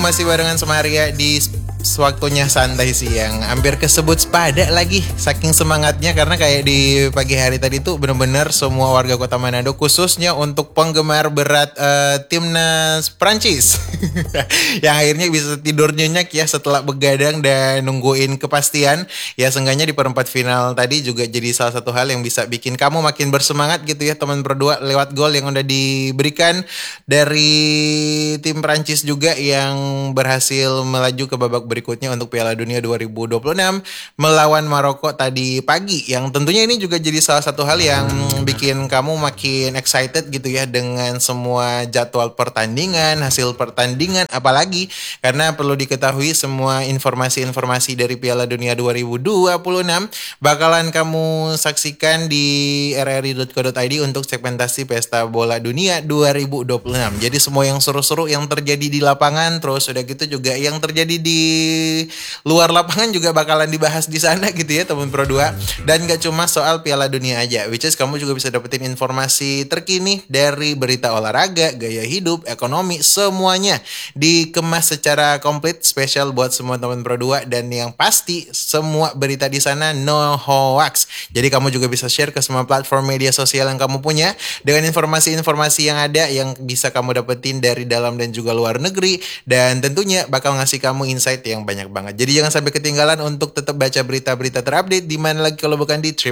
Masih barengan sama Arya di waktunya santai siang. Hampir kesebut sepada lagi saking semangatnya, karena kayak di pagi hari tadi tuh bener-bener semua warga kota Manado, khususnya untuk penggemar berat timnas Prancis yang akhirnya bisa tidur nyenyak ya setelah begadang dan nungguin kepastian. Ya seenggaknya di perempat final tadi juga jadi salah satu hal yang bisa bikin kamu makin bersemangat gitu ya teman berdua, lewat gol yang udah diberikan dari tim Prancis juga yang berhasil melaju ke babak berikutnya untuk Piala Dunia 2026 melawan Maroko tadi pagi, yang tentunya ini juga jadi salah satu hal yang bikin kamu makin excited gitu ya dengan semua jadwal pertandingan, hasil pertandingan, apalagi karena perlu diketahui semua informasi-informasi dari Piala Dunia 2026 bakalan kamu saksikan di rri.co.id untuk segmentasi Pesta Bola Dunia 2026. Jadi semua yang seru-seru yang terjadi di lapangan, terus udah gitu juga yang terjadi di luar lapangan juga bakalan dibahas di sana gitu ya teman Pro 2. Dan gak cuma soal Piala Dunia aja, which is kamu juga bisa dapetin informasi terkini dari berita olahraga, gaya hidup, ekonomi, semuanya dikemas secara komplit spesial buat semua teman Pro 2. Dan yang pasti semua berita di sana no hoax. Jadi kamu juga bisa share ke semua platform media sosial yang kamu punya dengan informasi-informasi yang ada yang bisa kamu dapetin dari dalam dan juga luar negeri, dan tentunya bakal ngasih kamu insight yang banyak banget. Jadi jangan sampai ketinggalan untuk tetap baca berita-berita terupdate di mana lagi kalau bukan di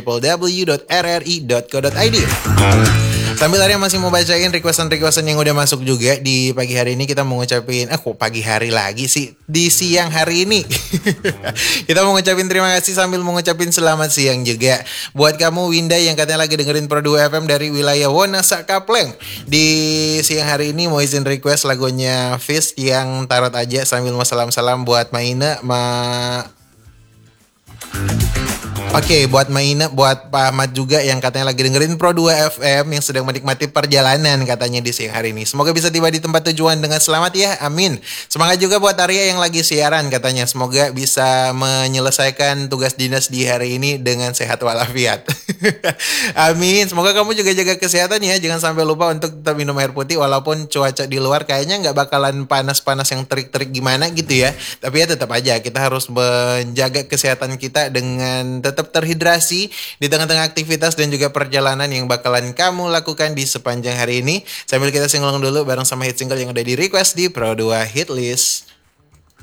www.rri.co.id. Sambil Arya masih mau bacain requestan-requestan yang udah masuk juga di pagi hari ini, kita mau ngucapin, kok pagi hari lagi sih, di siang hari ini. Kita mau ngucapin terima kasih sambil mengucapin selamat siang juga buat kamu Winda yang katanya lagi dengerin Pro 2 FM dari wilayah Wonosa Kapleng. Di siang hari ini mau izin request lagunya Fist yang Tarot Aja, sambil mau salam-salam buat Maina, Oke, buat Maina, buat Pak Ahmad juga yang katanya lagi dengerin Pro 2 FM yang sedang menikmati perjalanan katanya di siang hari ini. Semoga bisa tiba di tempat tujuan dengan selamat ya, amin. Semangat juga buat Arya yang lagi siaran katanya. Semoga bisa menyelesaikan tugas dinas di hari ini dengan sehat walafiat. Amin. Semoga kamu juga jaga kesehatan ya. Jangan sampai lupa untuk tetap minum air putih walaupun cuaca di luar kayaknya nggak bakalan panas-panas yang terik-terik gimana gitu ya. Tapi ya tetap aja kita harus menjaga kesehatan kita dengan tetap terhidrasi di tengah-tengah aktivitas dan juga perjalanan yang bakalan kamu lakukan di sepanjang hari ini. Sambil kita singlong dulu bareng sama hit single yang udah di request di Pro 2 Hit List.